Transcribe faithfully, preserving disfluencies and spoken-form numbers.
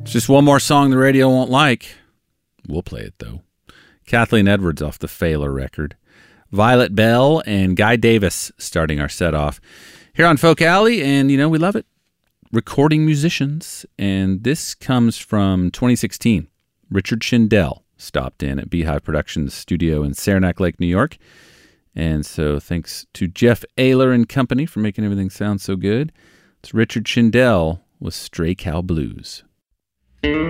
It's just one more song the radio won't like. We'll play it, though. Kathleen Edwards off the Failer record. Violet Bell and Guy Davis starting our set off here on Folk Alley, and, you know, we love it. Recording musicians, and this comes from twenty sixteen. Richard Shindell stopped in at Beehive Productions studio in Saranac Lake, New York. And so thanks to Jeff Ayler and company for making everything sound so good. It's Richard Shindell with Stray Cow Blues.